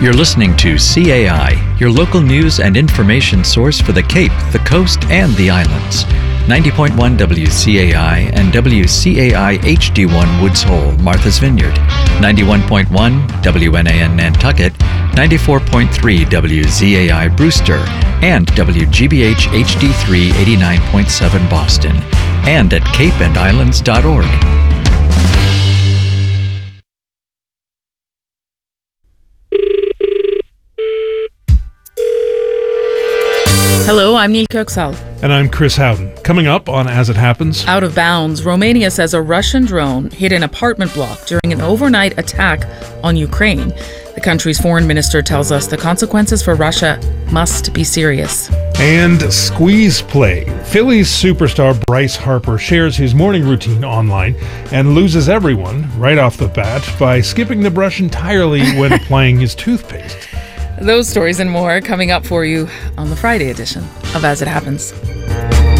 You're listening to CAI, your local news and information source for the Cape, the Coast, and the Islands. 90.1 WCAI and WCAI HD1 Woods Hole, Martha's Vineyard. 91.1 WNAN Nantucket, 94.3 WZAI Brewster, and WGBH HD3 89.7 Boston, and at capeandislands.org. Hello, I'm Neil Kirksall. And I'm Chris Howden. Coming up on As It Happens. Out of bounds, Romania says a Russian drone hit an apartment block during an overnight attack on Ukraine. The country's foreign minister tells us the consequences for Russia must be serious. And squeeze play. Phillies superstar Bryce Harper shares his morning routine online and loses everyone right off the bat by skipping the brush entirely when applying his toothpaste. Those stories and more coming up for you on the Friday edition of As It Happens.